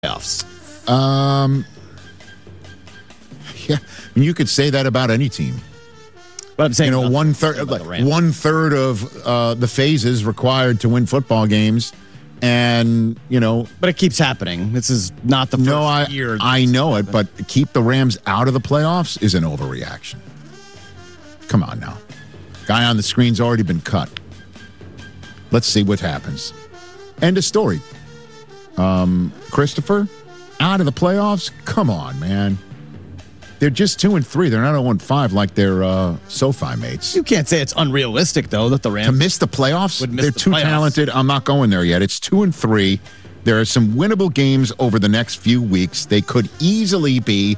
playoffs. Yeah, I mean, you could say that about any team. But I'm saying, one third of the phases required to win football games, and but it keeps happening. This is not the first year. I know it, but keep the Rams out of the playoffs is an overreaction. Come on now, guy on the screen's already been cut. Let's see what happens. End of story. Christopher, out of the playoffs? Come on, man. They're just 2-3. They're not 0-5 like their SoFi mates. You can't say it's unrealistic, though, that the Rams to miss the playoffs. They're too playoffs. Talented. I'm not going there yet. It's 2-3. There are some winnable games over the next few weeks. They could easily be,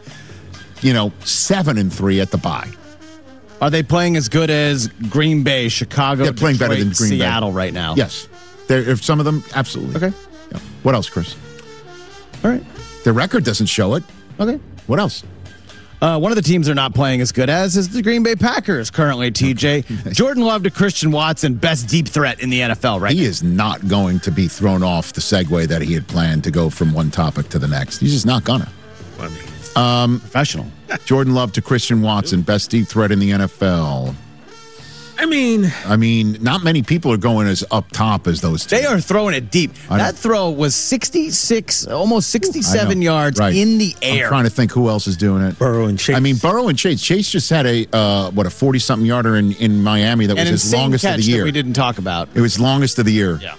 7-3 at the bye. Are they playing as good as Green Bay, Chicago, They're playing better than Green Seattle Bay. right now? Yes. If some of them, absolutely. Okay. Yeah. What else, Chris? All right. Their record doesn't show it. Okay. What else? One of the teams they're not playing as good as is the Green Bay Packers currently, TJ. Jordan Love to Christian Watson, best deep threat in the NFL right now. He is not going to be thrown off the segue that he had planned to go from one topic to the next. He's just not gonna. Professional. Jordan Love to Christian Watson, best deep threat in the NFL. I mean, not many people are going as up top as those two. They are throwing it deep. That throw was 66, almost 67 yards in the air. I'm trying to think who else is doing it. Burrow and Chase. Burrow and Chase. Chase just had a 40-something yarder in Miami that was his longest of the year. That we didn't talk about. It was longest of the year. Yeah.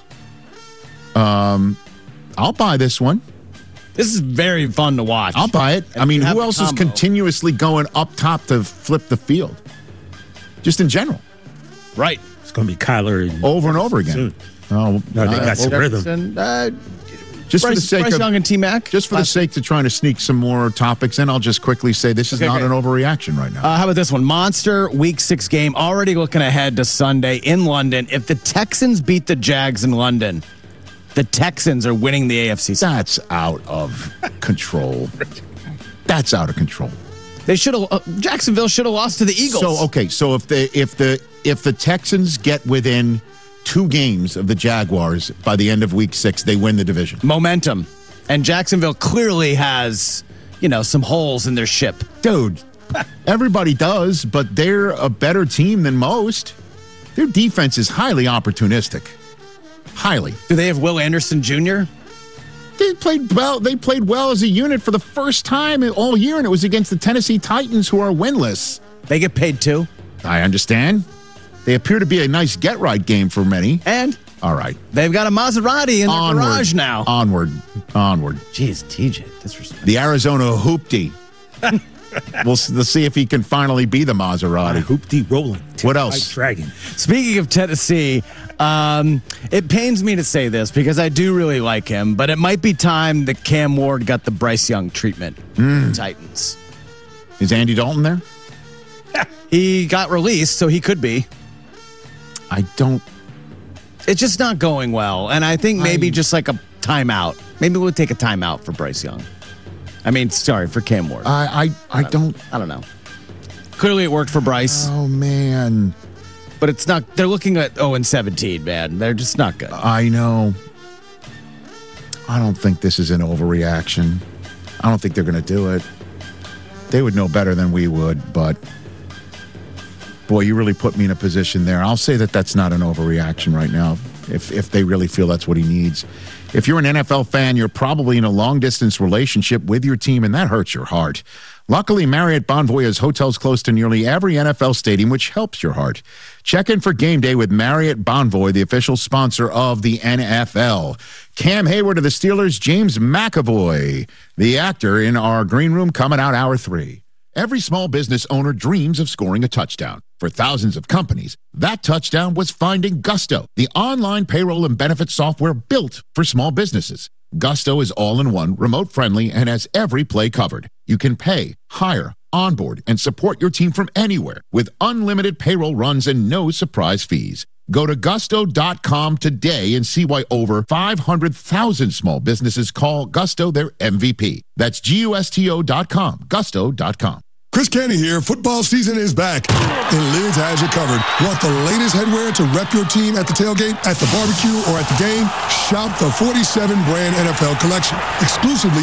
I'll buy this one. This is very fun to watch. I'll buy it. And who else is continuously going up top to flip the field? Just in general. Right. It's going to be Kyler over and over again. Soon. Oh, no, they got some rhythm. Just for the sake Bryce of Young and T-Mac. Just for the sake of trying to sneak some more topics in, I'll just quickly say this is not an overreaction right now. How about this one? Monster Week 6 game. Already looking ahead to Sunday in London. If the Texans beat the Jags in London, the Texans are winning the AFC. That's out of control. That's out of control. They should have. Jacksonville should have lost to the Eagles. So if the Texans get within 2 games of the Jaguars by the end of Week 6, they win the division. Momentum, and Jacksonville clearly has some holes in their ship. Dude, everybody does, but they're a better team than most. Their defense is highly opportunistic. Highly. Do they have Will Anderson Jr.? They played well. They played well as a unit for the first time all year, and it was against the Tennessee Titans, who are winless. They get paid too. I understand. They appear to be a nice get-right game for many. And? All right. They've got a Maserati in their garage now. Onward. Jeez, TJ, disrespect. The Arizona Hoopty. We'll see if he can finally be the Maserati. Hoopty rolling. What else? Dragon. Speaking of Tennessee, it pains me to say this because I do really like him, but it might be time that Cam Ward got the Bryce Young treatment. Titans. Is Andy Dalton there? He got released, so he could be. It's just not going well, and I think maybe just like a timeout. Maybe we'll take a timeout for Bryce Young. For Cam Ward. I don't know. Clearly it worked for Bryce. Oh, man. But it's not. They're looking at 0-17, man. They're just not good. I know. I don't think this is an overreaction. I don't think they're going to do it. They would know better than we would, but boy, you really put me in a position there. I'll say that that's not an overreaction right now, if they really feel that's what he needs. If you're an NFL fan, you're probably in a long-distance relationship with your team, and that hurts your heart. Luckily, Marriott Bonvoy has hotels close to nearly every NFL stadium, which helps your heart. Check in for game day with Marriott Bonvoy, the official sponsor of the NFL. Cam Hayward of the Steelers, James McAvoy, the actor in our green room, coming out hour 3. Every small business owner dreams of scoring a touchdown. For thousands of companies, that touchdown was finding Gusto, the online payroll and benefits software built for small businesses. Gusto is all-in-one, remote-friendly, and has every play covered. You can pay, hire, onboard, and support your team from anywhere with unlimited payroll runs and no surprise fees. Go to gusto.com today and see why over 500,000 small businesses call Gusto their MVP. That's GUSTO.com, gusto.com. Chris Canty here. Football season is back, and Lids has you covered. Want the latest headwear to rep your team at the tailgate, at the barbecue, or at the game? Shop the 47 brand NFL collection, exclusively